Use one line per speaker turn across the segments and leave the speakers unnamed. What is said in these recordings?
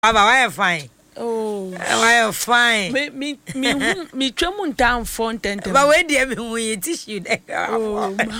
Baba, why fine?
Oh,
why fine?
Me tremun down fontent.
But when do you tissue there? Oh, when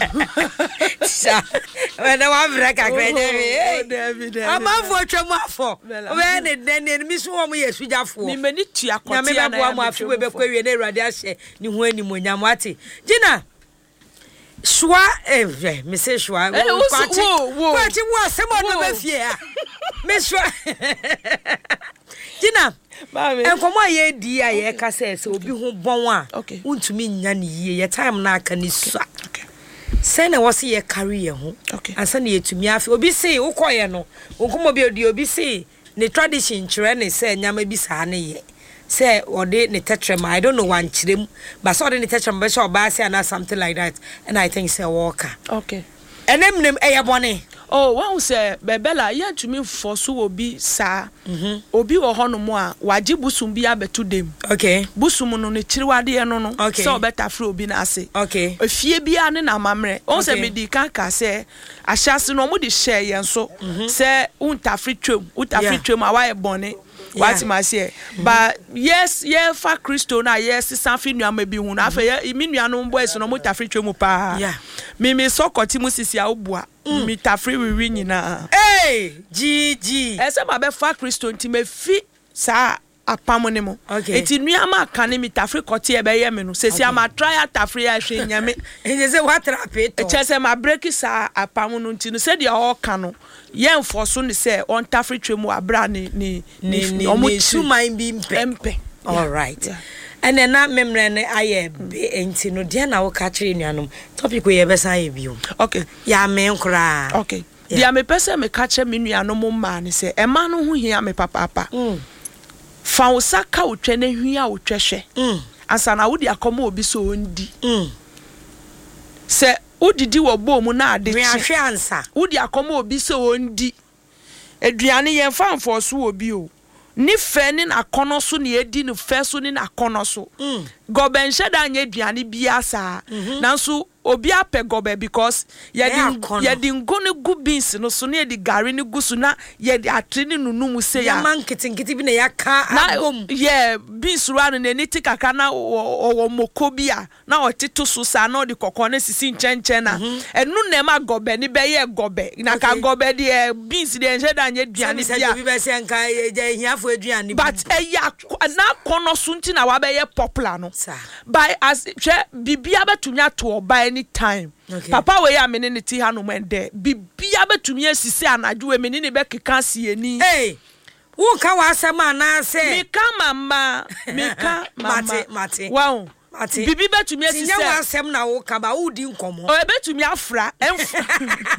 I want to I'm out for tremor. When then Miss Woman, yes, we have for me. Many tea, I may have one more few query and radiation. You win him when Yamati. Gina. Shwa, Mrs. Shwa, what you was someone of here. Miss Shwa. Gina, and for my year, dear, I can say so be home bon. Okay, won't to mean Yanni, your time now can is okay. Send a was here career home. Okay, and send it to me. I feel be say, oh, quiet no, Okomobio, you be say, the tradition, children, say, Yama be sane. Say or they ne tetram I don't know one chim but so the tetram be or basi and something like that and I think say walker. Okay. And them bone.
Oh, one say Bebella ya to me for so obi sa obi wo hono mo a waji busum bi abeto dem. Okay. Busum no ne chiriwade no okay. So better free obi na ase. Okay. Efie bia ne na mamre. On say me di kan ka say ahyase no mo di share yen so say untafri twem awaye bone. What my say, but yes, yeah, for Christo na yes, something you may be one. After you mean you are no boys no more free to pa. Yeah, me so continue ya ubwa. Me free we win na. Hey, GG. Esa ma be for Christo nti me fi sa apamonemo. Okay. Eti nuama kan me free koti e be ye me no. Se si ama try free a hwe nyame.
E say what rapid.
E chese ma break sa apamono nti no se de o kan no. Yen forso ni say on tafri twemu abra ni
omu mind be mpe. All right. Yeah. And then na memre ne aye be enti no de na wo ka kire nuanom topic we be san ye biom. Okay. Ya me nkura.
Okay. Dia me pese me ka kire me nuanom ma ni say e ma no ho hia me papa. Fa wo saka wo twa na hia wo twehwe. Asa na wo di akoma obi so ondi. Se udidi wo bom na ade
me ahwe ansa
udi akoma obi se ondi aduane yen fa mfoso obi o ni fe ni na kono so na edi ni fe so ni na kono so goben sheda anya aduane bia sa nanso obi ape gobe because yedi ngone gu beans no so na yedi gari ni gu so na yedi atrini nunum se ya
mankitingiti bi na yaka agom
yeah beans run na ni tikaka na o mokobia na otito so sa na odi kokone sisi nchenchen na enu na ma gobe ni be ye gobe na ka gobe de beans de sheda anya aduane bia
bi be se nka je hiafo aduane
but ya na kono so nti na wa be ye popular no by as bibia betunya to by any time. Okay. Papa we ya menene ti hanu mende bibia betumi asisi anadwo we menene be keka sieni.
Hey, wo ka wa asema na se
me ka mama
mate
wow mate bibi betumi asisi
nya wa asem na wo ka ba wo di nkomo
o betumi afra